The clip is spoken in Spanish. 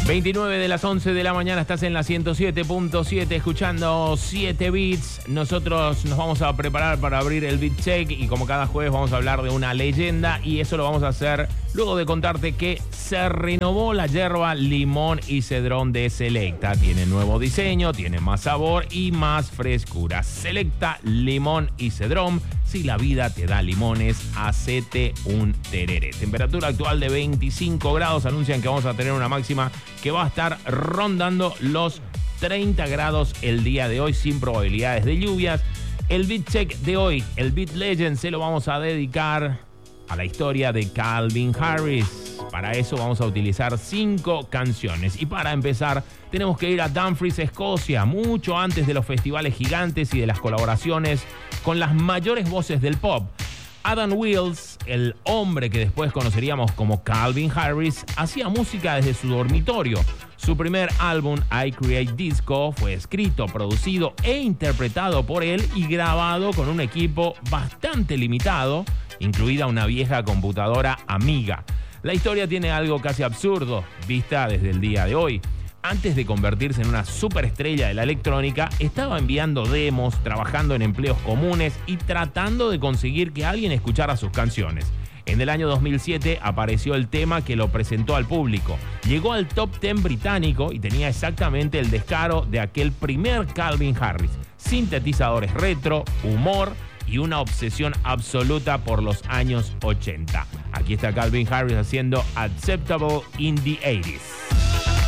29 de las 11 de la mañana, estás en la 107.7 escuchando 7 Beats. Nosotros nos vamos a preparar para abrir el Beat Check y como cada jueves vamos a hablar de una leyenda y eso lo vamos a hacer luego de contarte que se renovó la yerba limón y cedrón de Selecta. Tiene nuevo diseño, tiene más sabor y más frescura. Selecta, limón y cedrón. Si la vida te da limones, hacete un tereré. Temperatura actual de 25 grados. Anuncian que vamos a tener una máxima que va a estar rondando los 30 grados el día de hoy sin probabilidades de lluvias. El Beat Check de hoy, el Beat Legend, se lo vamos a dedicar a la historia de Calvin Harris. Para eso vamos a utilizar 5 canciones. Y para empezar, tenemos que ir a Dumfries, Escocia, mucho antes de los festivales gigantes y de las colaboraciones con las mayores voces del pop. Adam Wills, el hombre que después conoceríamos como Calvin Harris, hacía música desde su dormitorio. Su primer álbum, I Create Disco, fue escrito, producido e interpretado por él y grabado con un equipo bastante limitado, incluida una vieja computadora Amiga. La historia tiene algo casi absurdo, vista desde el día de hoy. Antes de convertirse en una superestrella de la electrónica, estaba enviando demos, trabajando en empleos comunes y tratando de conseguir que alguien escuchara sus canciones. En el año 2007 apareció el tema que lo presentó al público. Llegó al top 10 británico y tenía exactamente el descaro de aquel primer Calvin Harris. Sintetizadores retro, humor y una obsesión absoluta por los años 80. Aquí está Calvin Harris haciendo Acceptable in the 80s.